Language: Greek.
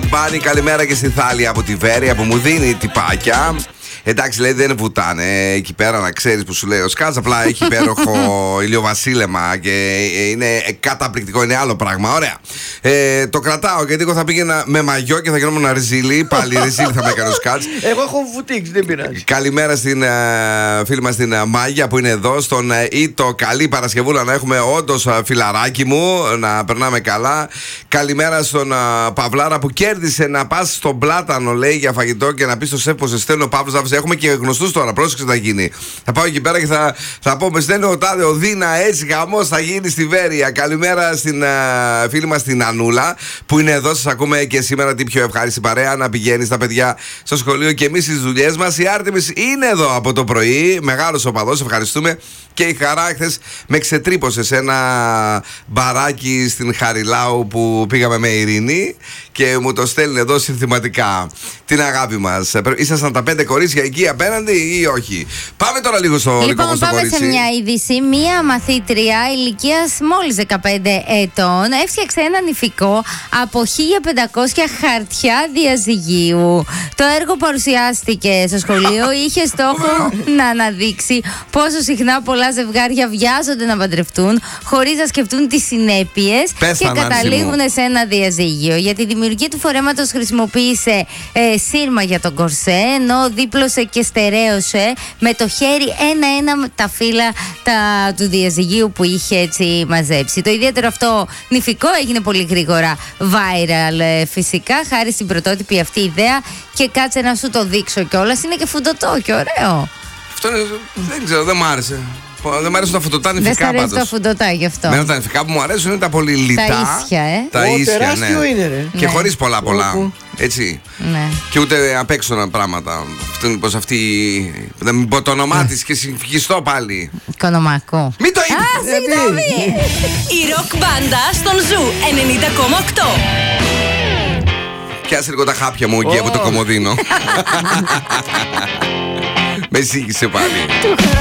Bunny, καλημέρα και στη Θάλια από τη Βέρεια που μου δίνει τυπάκια. Εντάξει, λέει δεν βουτάνε εκεί πέρα, να ξέρεις που σου λέει ο Σκάτς. Απλά έχει υπέροχο ηλιοβασίλεμα και είναι καταπληκτικό, είναι άλλο πράγμα. Ωραία. Το κρατάω γιατί εγώ θα πήγαινα με μαγιό και θα γινόμουν ρεζίλι. Πάλι ρεζίλι θα με έκανε ο Σκάτς. Εγώ έχω βουτήξει, δεν πειράζει. Καλημέρα στην φίλη μας την Μάγια που είναι εδώ. Στον Ήτο, καλή Παρασκευούλα να έχουμε, όντως φιλαράκι μου, να περνάμε καλά. Καλημέρα στον Παυλάρα που κέρδισε να πας στον Πλάτανο, λέει, για φαγητό και να πει στο σεφ πως σε στέλνω ο Παύλος. Έχουμε και γνωστούς τώρα, πρόσεξε να γίνει. Θα πάω εκεί πέρα και θα πω με στέλνω ο τάδε ο Δίνα, έτσι γαμός θα γίνει στη Βέρεια. Καλημέρα στην φίλη μας την Ανούλα που είναι εδώ. Σας ακούμε και σήμερα την πιο ευχάριστη παρέα. Να πηγαίνεις τα παιδιά στο σχολείο και εμείς στις δουλειές μας. Η Άρτεμις είναι εδώ από το πρωί. Μεγάλος οπαδός, ευχαριστούμε. Και η Χαρά χθες με ξετρύπωσε σε ένα μπαράκι στην Χαριλάου που πήγαμε με Ειρήνη και μου το στέλνει εδώ συνθηματικά. Την αγάπη μας. Ήσασταν τα 5 κορίτσια εκεί απέναντι ή όχι? Πάμε τώρα λίγο στο δικό μας το κορίτσι. Πάμε σε μια είδηση. Μία μαθήτρια ηλικίας μόλις 15 ετών έφτιαξε ένα νηφικό από 1500 χαρτιά διαζυγίου. Το έργο παρουσιάστηκε στο σχολείο. Είχε στόχο να αναδείξει πόσο συχνά πολλά ζευγάρια βιάζονται να παντρευτούν χωρίς να σκεφτούν τις συνέπειες και καταλήγουν σε ένα διαζύγιο. Για τη δημιουργία του φορέματος χρησιμοποίησε σύρμα για τον κορσέ, ενώ δίπλωσε και στερέωσε με το χέρι ένα-ένα τα φύλλα του διαζυγίου που είχε έτσι μαζέψει. Το ιδιαίτερο αυτό νηφικό έγινε πολύ γρήγορα viral, φυσικά, χάρη στην πρωτότυπη αυτή ιδέα, και κάτσε να σου το δείξω κιόλας. Είναι και φουντωτό και ωραίο. Αυτό δεν ξέρω, δεν μ' άρεσε. Δεν μου αρέσουν τα φουντωτά νηφικά. Δεν σ' αρέσει πάντως. τα φουντωτά γι' αυτό. Μένα τα νηφικά που μου αρέσουν είναι τα πολύ λιτά. Τα ίσια, Τα ίσια, τεράστιο είναι, ρε. Και Ναι. χωρίς πολλά. Έτσι. Ναι. Και ούτε απ' έξω πράγματα. Πως αυτή. Δεν μην πω το όνομά της και συμφυγιστώ πάλι. Οικονομακό. Μην το Α, είπες! συγγνώμη! Η ροκ μπάντα στον Ζου 90,8. Πιάσε λίγο τα χάπια μου εκεί από το κομμωδίνο. Με σύγχυσε πάλι.